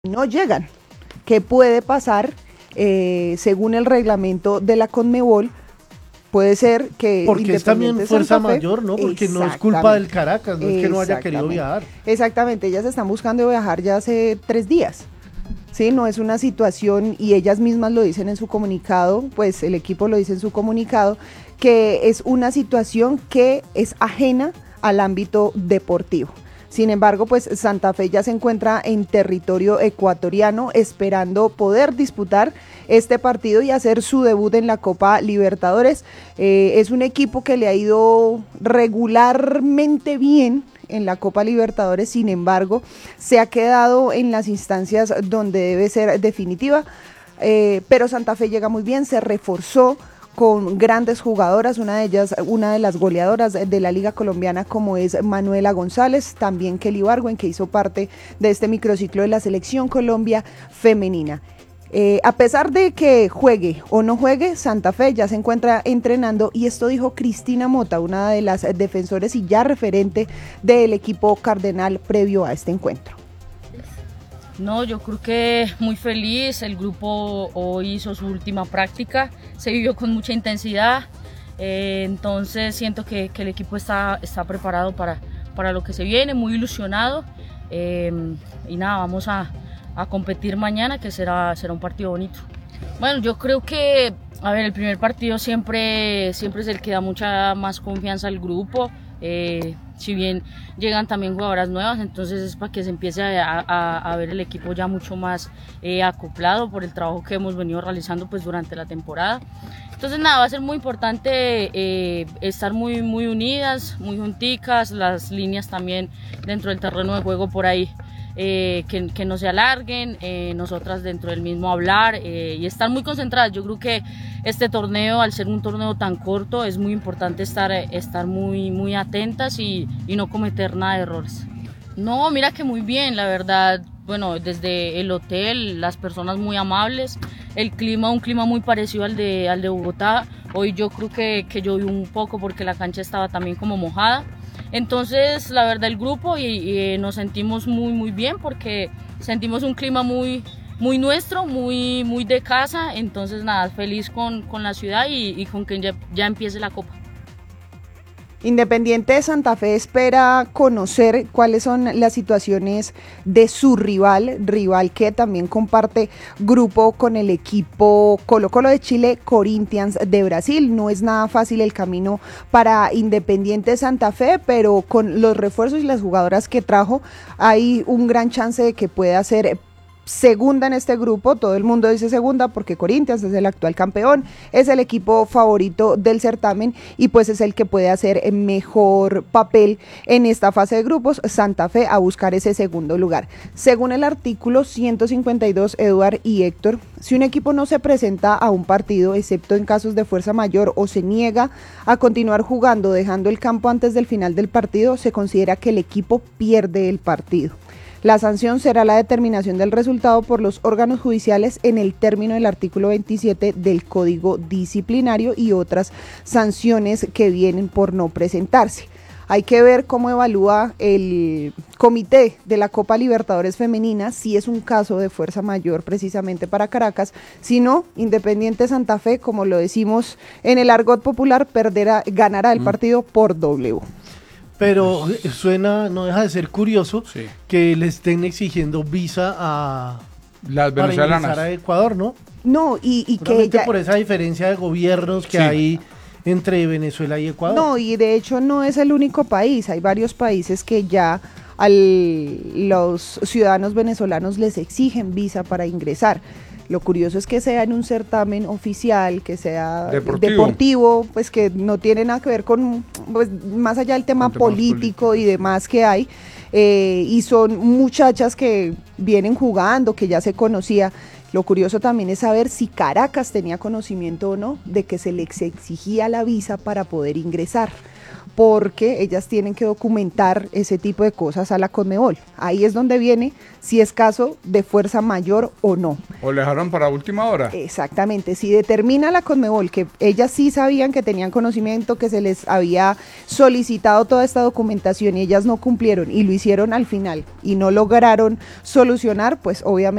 no llegan. ¿Qué puede pasar? Según el reglamento de la Conmebol, puede ser que porque es también fuerza mayor, ¿no? Porque no es culpa del Caracas, no es que no haya querido viajar. Exactamente, ellas están buscando viajar ya hace 3 días. Sí, no es una situación, y ellas mismas lo dicen en su comunicado, pues el equipo lo dice en su comunicado, que es una situación que es ajena al ámbito deportivo. Sin embargo, pues Santa Fe ya se encuentra en territorio ecuatoriano esperando poder disputar este partido y hacer su debut en la Copa Libertadores. Es un equipo que le ha ido regularmente bien en la Copa Libertadores, sin embargo, se ha quedado en las instancias donde debe ser definitiva, pero Santa Fe llega muy bien, se reforzó con grandes jugadoras, una de ellas, una de las goleadoras de la Liga Colombiana, como es Manuela González, también Kelly Bargüen, que hizo parte de este microciclo de la Selección Colombia femenina. A pesar de que juegue o no juegue, Santa Fe ya se encuentra entrenando, y esto dijo Cristina Mota, una de las defensores y ya referente del equipo cardenal previo a este encuentro. No, yo creo que muy feliz, el grupo hoy hizo su última práctica, se vivió con mucha intensidad, entonces siento que el equipo está preparado para lo que se viene, muy ilusionado, y nada, vamos a competir mañana, que será un partido bonito. Bueno, yo creo que, a ver, el primer partido siempre es el que da mucha más confianza al grupo, si bien llegan también jugadoras nuevas, entonces es para que se empiece a ver el equipo ya mucho más acoplado por el trabajo que hemos venido realizando pues durante la temporada. Entonces nada, va a ser muy importante estar muy unidas, muy junticas, las líneas también dentro del terreno de juego por ahí, que no se alarguen, nosotras dentro del mismo hablar y estar muy concentradas. Yo creo que este torneo, al ser un torneo tan corto, es muy importante estar muy atentas y no cometer nada de errores. No, mira que muy bien, la verdad. Bueno, desde el hotel, las personas muy amables, el clima, un clima muy parecido al de Bogotá. Hoy yo creo que llovió un poco porque la cancha estaba también como mojada. Entonces, la verdad, el grupo y nos sentimos muy bien porque sentimos un clima muy nuestro, muy de casa. Entonces, nada, feliz con la ciudad y con que ya empiece la Copa. Independiente de Santa Fe espera conocer cuáles son las situaciones de su rival que también comparte grupo con el equipo Colo-Colo de Chile, Corinthians de Brasil. No es nada fácil el camino para Independiente de Santa Fe, pero con los refuerzos y las jugadoras que trajo, hay un gran chance de que pueda ser segunda en este grupo. Todo el mundo dice segunda porque Corinthians es el actual campeón, es el equipo favorito del certamen y pues es el que puede hacer mejor papel en esta fase de grupos. Santa Fe a buscar ese segundo lugar. Según el artículo 152, Eduard y Héctor, si un equipo no se presenta a un partido, excepto en casos de fuerza mayor, o se niega a continuar jugando dejando el campo antes del final del partido, se considera que el equipo pierde el partido. La sanción será la determinación del resultado por los órganos judiciales en el término del artículo 27 del Código Disciplinario y otras sanciones que vienen por no presentarse. Hay que ver cómo evalúa el comité de la Copa Libertadores Femenina, si es un caso de fuerza mayor precisamente para Caracas. Si no, Independiente Santa Fe, como lo decimos en el argot popular, ganará el partido por W. Pero no deja de ser curioso, sí, que le estén exigiendo visa a las venezolanas para ingresar a Ecuador, ¿no? No, y que ya, por esa diferencia de gobiernos que hay entre Venezuela y Ecuador. No, y de hecho no es el único país, hay varios países que ya a los ciudadanos venezolanos les exigen visa para ingresar. Lo curioso es que sea en un certamen oficial, que sea deportivo, pues que no tiene nada que ver con, pues, más allá del tema político y demás que hay, y son muchachas que vienen jugando, que ya se conocía. Lo curioso también es saber si Caracas tenía conocimiento o no de que se les exigía la visa para poder ingresar, porque ellas tienen que documentar ese tipo de cosas a la Conmebol. Ahí es donde viene si es caso de fuerza mayor o no. ¿O le dejaron para última hora? Exactamente, si determina la Conmebol que ellas sí sabían que tenían conocimiento, que se les había solicitado toda esta documentación y ellas no cumplieron y lo hicieron al final y no lograron solucionar, pues obviamente